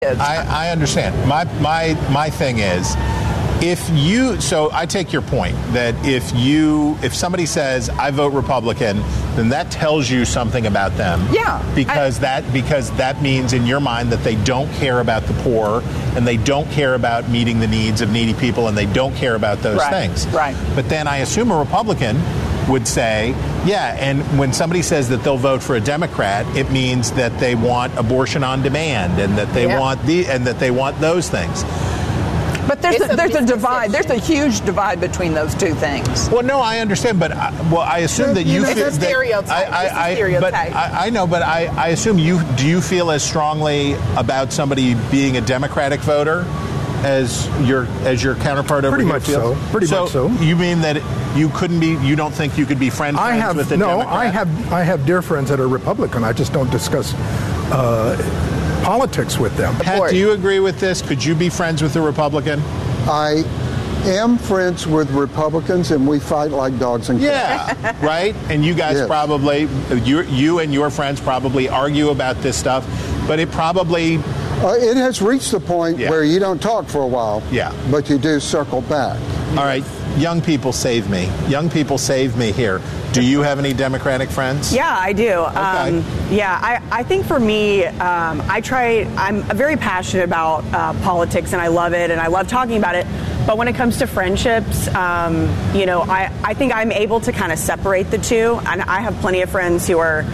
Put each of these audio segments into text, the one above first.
is. I understand. My thing is, so I take your point that if somebody says I vote Republican, then that tells you something about them. Yeah. Because that means in your mind that they don't care about the poor and they don't care about meeting the needs of needy people and they don't care about those things. Right. But then I assume a Republican would say, yeah, and when somebody says that they'll vote for a Democrat, it means that they want abortion on demand and that they want those things. But there's a divide. There's a huge divide between those two things. Well, no, I understand, but I assume that you feel it's a stereotype. I know, but I assume do you feel as strongly about somebody being a Democratic voter as your counterpart over here feels? Pretty much so. You mean that you don't think you could be friends with a Democrat? I have dear friends that are Republican. I just don't discuss politics with them. Pat, do you agree with this? Could you be friends with a Republican? I am friends with Republicans, and we fight like dogs and cats. Yeah, right? And you guys probably, you and your friends probably argue about this stuff, but it probably... it has reached the point where you don't talk for a while, but you do circle back. All right, young people save me. Young people save me here. Do you have any Democratic friends? Yeah, I do. Okay. I think for me, I'm very passionate about politics and I love it and I love talking about it. But when it comes to friendships, I think I'm able to kind of separate the two. And I have plenty of friends who are,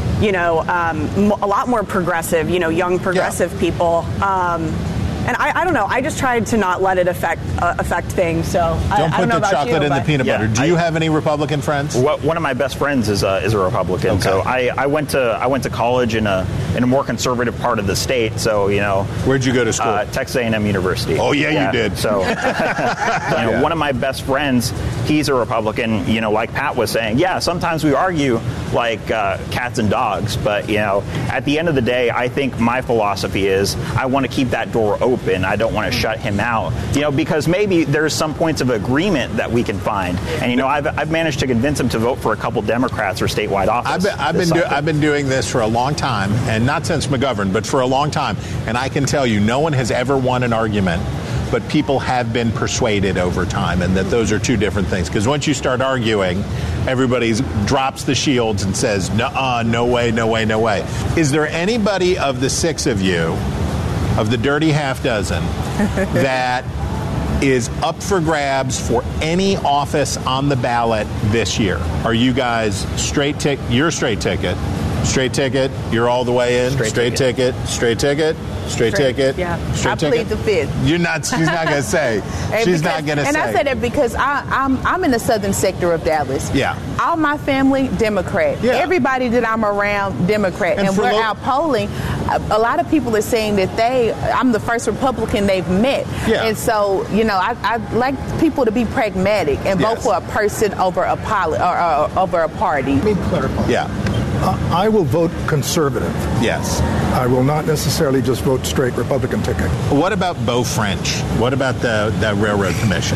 a lot more progressive, young progressive people. And I don't know. I just tried to not let it affect things. So don't I put don't know the about chocolate in the peanut butter. Do you have any Republican friends? One of my best friends is a Republican. Okay. So I went to college in a more conservative part of the state. So where'd you go to school? Texas A&M University. Oh yeah, you did. So one of my best friends, he's a Republican. Like Pat was saying, sometimes we argue like cats and dogs. But at the end of the day, I think my philosophy is I want to keep that door open. I don't want to shut him out, because maybe there's some points of agreement that we can find. And I've managed to convince him to vote for a couple Democrats for statewide office. I've been doing this for a long time, and not since McGovern, but for a long time. And I can tell you, no one has ever won an argument, but people have been persuaded over time, and that those are two different things. Because once you start arguing, everybody drops the shields and says, "Nuh-uh, no way, no way, no way." Is there anybody of the six of you, of the dirty half dozen, that is up for grabs for any office on the ballot this year? Are you guys straight ticket? You're straight ticket. Straight ticket. You're all the way in. Straight ticket. Straight ticket. Straight ticket. Yeah. Straight I plead the fifth. You're not. She's not gonna say. She's not gonna say. And I said that because I'm in the southern sector of Dallas. Yeah. All my family Democrat. Yeah. Everybody that I'm around Democrat, and we're out polling. A lot of people are saying that I'm the first Republican they've met. Yeah. And so I like people to be pragmatic and vote for a person over a over a party. Let me clarify. Yeah. I will vote conservative. Yes. I will not necessarily just vote straight Republican ticket. What about Beau French? What about the Railroad Commission?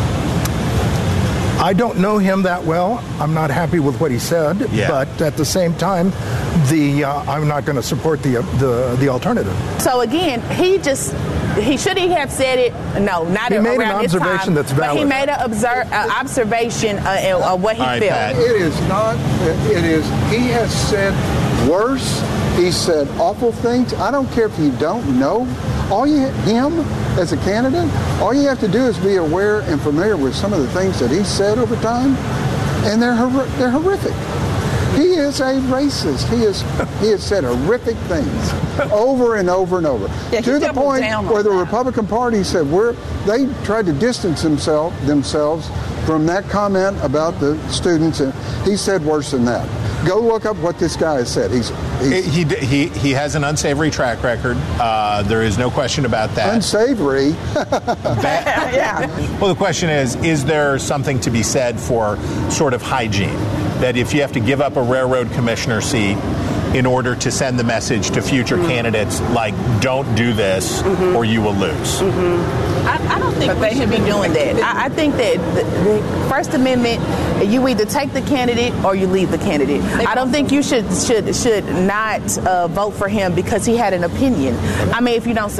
I don't know him that well. I'm not happy with what he said. Yeah. But at the same time, I'm not going to support the alternative. So again, he should he have said it? No, not he around made an observation this time, that's valid. But he made an observation of what he felt. Pat. It is not. It is. He has said worse. He said awful things. I don't care if you don't know. Him as a candidate, all you have to do is be aware and familiar with some of the things that he said over time, and they're horrific. He is a racist. He has said horrific things over and over and over, to the point where the Republican Party said they tried to distance themselves from that comment about the students, and he said worse than that. Go look up what this guy has said. He has an unsavory track record. There is no question about that. Unsavory? Yeah. Well, the question is there something to be said for sort of hygiene? That if you have to give up a railroad commissioner seat in order to send the message to future candidates, like, don't do this or you will lose. I don't think they should be doing that. I think that the First Amendment, you either take the candidate or you leave the candidate. I don't think you should not vote for him because he had an opinion. I mean, if you don't